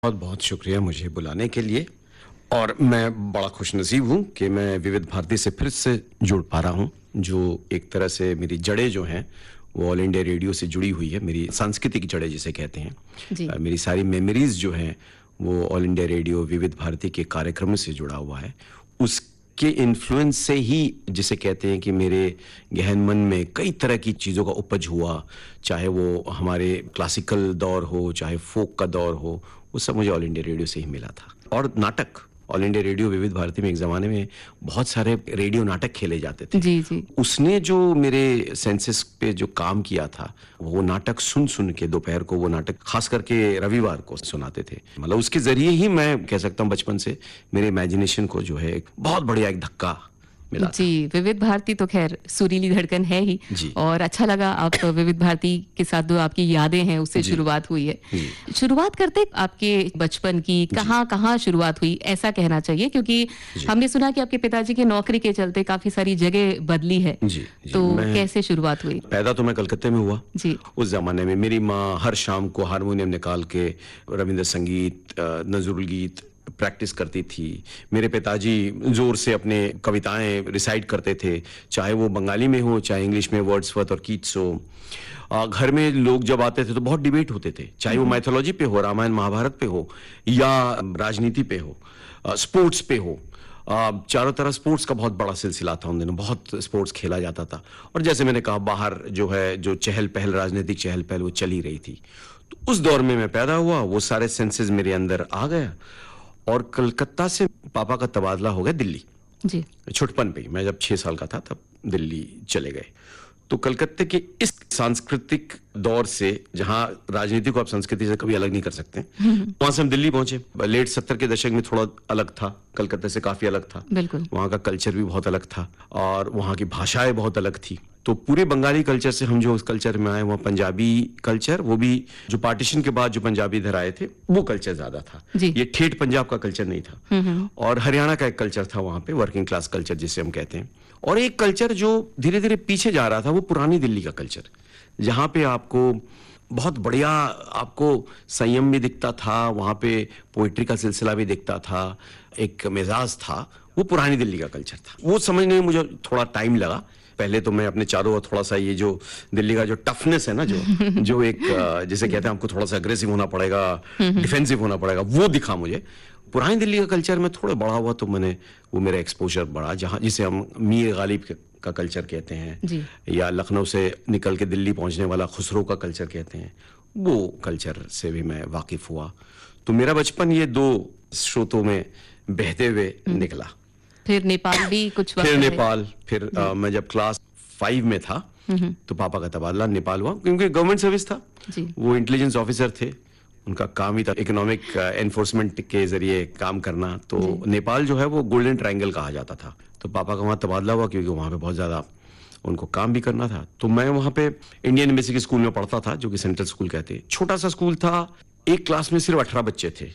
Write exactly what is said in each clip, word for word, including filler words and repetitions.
बहुत बहुत शुक्रिया मुझे बुलाने के लिए। और मैं बड़ा खुशनसीब हूँ कि मैं विविध भारती से फिर से जुड़ पा रहा हूँ, जो एक तरह से मेरी जड़ें जो हैं वो ऑल इंडिया रेडियो से जुड़ी हुई है। मेरी सांस्कृतिक जड़ें जिसे कहते हैं, जी। अ, मेरी सारी मेमोरीज जो हैं वो ऑल इंडिया रेडियो विविध भारती के कार्यक्रम से जुड़ा हुआ है। उसके इन्फ्लुएंस से ही जिसे कहते हैं कि मेरे गहन मन में कई तरह की चीज़ों का उपज हुआ, चाहे वो हमारे क्लासिकल दौर हो, चाहे फोक का दौर हो, वो सब मुझे ऑल इंडिया रेडियो से ही मिला था। और नाटक, ऑल इंडिया रेडियो विविध भारती में एक ज़माने में बहुत सारे रेडियो नाटक खेले जाते थे। जी, जी। उसने जो मेरे सेंसेस पे जो काम किया था, वो नाटक सुन सुन के दोपहर को वो नाटक खास करके रविवार को सुनाते थे। मतलब उसके ज़रिए ही मैं कह सकता हूँ बचपन से मेरे इमेजिनेशन को जो है एक बहुत बढ़िया एक धक्का मिला था। जी, विविध भारती तो खैर सुरीली धड़कन है ही। जी। और अच्छा लगा आप विविध भारती के साथ जो आपकी यादें हैं उससे जी। शुरुआत हुई है। जी। शुरुआत करते आपके बचपन की कहाँ कहाँ शुरुआत हुई ऐसा कहना चाहिए, क्योंकि जी। हमने सुना कि आपके पिताजी की नौकरी के चलते काफी सारी जगह बदली है। जी, जी, तो मैं- कैसे शुरुआत हुई? पैदा तो मैं कलकत्ते में हुआ। जी। उस जमाने में मेरी माँ हर शाम को हारमोनियम निकाल के रविंद्र संगीत, अ, नजरुल गीत प्रैक्टिस करती थी। मेरे पिताजी जोर से अपने कविताएं रिसाइट करते थे, चाहे वो बंगाली में हो, चाहे इंग्लिश में वर्ड्सवर्थ और कीट्स हो। अ, घर में लोग जब आते थे तो बहुत डिबेट होते थे, चाहे वो माइथोलॉजी पे हो, रामायण महाभारत पे हो, या राजनीति पे हो, अ, स्पोर्ट्स पे हो। आ, चारों तरफ स्पोर्ट्स का बहुत बड़ा सिलसिला था उन दिनों, बहुत स्पोर्ट्स खेला जाता था। और जैसे मैंने कहा, बाहर जो है जो चहल पहल, राजनीतिक चहल पहल वो चली रही थी। तो उस दौर में मैं पैदा हुआ, वो सारे सेंसेस मेरे अंदर आ गया। और कलकत्ता से पापा का तबादला हो गया दिल्ली, जी। छुटपन पे। मैं जब छह साल का था तब दिल्ली चले गए। तो कलकत्ते के इस सांस्कृतिक दौर से, जहां राजनीति को आप संस्कृति से कभी अलग नहीं कर सकते, वहां से हम दिल्ली पहुंचे। लेट सत्तर के दशक में थोड़ा अलग था, कलकत्ते से काफी अलग था। बिल्कुल। वहां का कल्चर भी बहुत अलग था और वहां की भाषाएं बहुत अलग थी। तो पूरे बंगाली कल्चर से हम जो उस कल्चर में आए, वहाँ पंजाबी कल्चर, वो भी जो पार्टीशन के बाद जो पंजाबी इधर आए थे, वो कल्चर ज्यादा था। जी। ये ठेठ पंजाब का कल्चर नहीं था। और हरियाणा का एक कल्चर था वहां पे, वर्किंग क्लास कल्चर जिसे हम कहते हैं। और एक कल्चर जो धीरे धीरे पीछे जा रहा था, वो पुरानी दिल्ली का कल्चर, जहां पे आपको बहुत बढ़िया आपको संयम भी दिखता था, वहां पे पोइट्री का सिलसिला भी दिखता था, एक मिजाज था। वो पुरानी दिल्ली का कल्चर था। वो समझने में मुझे थोड़ा टाइम लगा। पहले तो मैं अपने चारों ओर थोड़ा सा ये जो दिल्ली का जो टफनेस है ना, जो जो एक अ, जिसे कहते हैं आपको थोड़ा सा अग्रेसिव होना पड़ेगा, डिफेंसिव होना पड़ेगा, वो दिखा मुझे। पुरानी दिल्ली का कल्चर में थोड़ा बड़ा हुआ तो मैंने वो मेरा एक्सपोजर बढ़ा, जहाँ जिसे हम मीर गालिब के- का कल्चर कहते हैं, जी। या लखनऊ से निकल के दिल्ली पहुंचने वाला खुसरो का कल्चर कहते हैं, वो कल्चर से भी मैं वाकिफ हुआ। तो मेरा बचपन ये दो स्रोतों में बहते हुए निकला। फिर नेपाल भी कुछ वक्त फिर रहे। नेपाल, फिर अ, मैं जब क्लास फाइव में था तो पापा का तबादला नेपाल हुआ, क्योंकि गवर्नमेंट सर्विस था। जी। वो इंटेलिजेंस ऑफिसर थे, उनका काम ही था इकोनॉमिक एनफोर्समेंट के जरिए काम करना। तो नेपाल जो है वो गोल्डन ट्रायंगल कहा जाता था। तो पापा का वहाँ तबादला हुआ, क्योंकि वहाँ पे बहुत ज्यादा उनको काम भी करना था। तो मैं वहाँ पे इंडियन एम्बेसी के स्कूल में पढ़ता था, जो कि सेंट्रल स्कूल कहते हैं। छोटा सा स्कूल था, एक क्लास में सिर्फ अठारह बच्चे थे।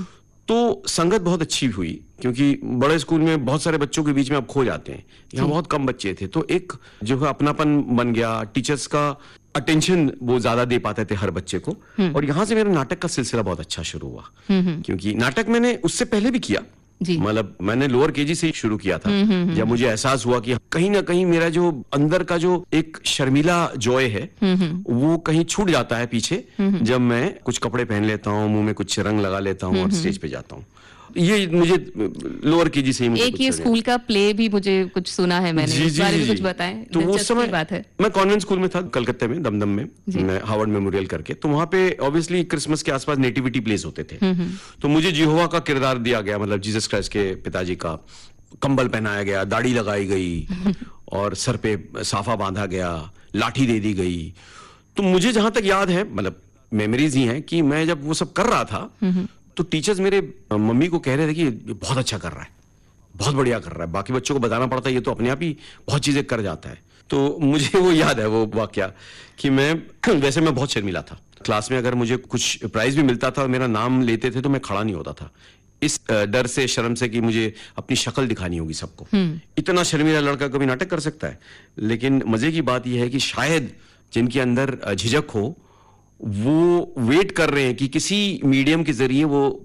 तो संगत बहुत अच्छी हुई, क्योंकि बड़े स्कूल में बहुत सारे बच्चों के बीच में आप खो जाते हैं, यहाँ बहुत कम बच्चे थे। तो एक जो है अपनापन बन गया, टीचर्स का अटेंशन वो ज्यादा दे पाते थे हर बच्चे को। और यहाँ से मेरा नाटक का सिलसिला बहुत अच्छा शुरू हुआ, क्योंकि नाटक मैंने उससे पहले भी किया। जी। मतलब मैंने लोअर केजी से ही शुरू किया था, जब मुझे एहसास हुआ कि कहीं ना कहीं मेरा जो अंदर का जो एक शर्मीला जॉय है वो कहीं छूट जाता है पीछे, जब मैं कुछ कपड़े पहन लेता हूँ, मुंह में कुछ रंग लगा लेता हूँ और स्टेज पे जाता हूँ। ये मुझे लोअर केजी से ही मुझे एक कुछ ये समझ स्कूल का प्ले भी मुझे कुछ सुना है मैंने, जी इस जी बारे में जी कुछ जी। बताएं। तो वो दिलचस्प समय बात है। मैं कॉन्वेंट स्कूल में था कलकत्ते में, दमदम में, मैं हार्वर्ड मेमोरियल करके। तो वहां पे ऑब्वियसली क्रिसमस के आसपास नेटिविटी प्लेस होते थे। तो मुझे जिहोवा का किरदार दिया गया, मतलब जीसस क्राइस्ट के पिताजी का। कंबल पहनाया गया, दाढ़ी लगाई गई और सर पे साफा बांधा गया, लाठी दे दी गई। तो मुझे जहां तक याद है, मतलब मेमोरीज ही हैं, कि मैं जब वो सब कर रहा था तो टीचर्स मेरे मम्मी को कह रहे थे कि ये बहुत अच्छा कर रहा है, बहुत बढ़िया कर रहा है। बाकी बच्चों को बताना पड़ता है, ये तो अपने आप ही बहुत चीजें कर जाता है। तो मुझे वो याद है वो वाकया, कि मैं वैसे मैं बहुत शर्मीला था। क्लास में अगर मुझे कुछ प्राइज भी मिलता था और मेरा नाम लेते थे तो मैं खड़ा नहीं होता था, इस अ, डर से, शर्म से कि मुझे अपनी शक्ल दिखानी होगी सबको। इतना शर्मीला लड़का कभी नाटक कर सकता है? लेकिन मजे की बात यह है कि शायद जिनके अंदर अ, झिझक हो, वो वेट कर रहे हैं कि किसी मीडियम के जरिए वो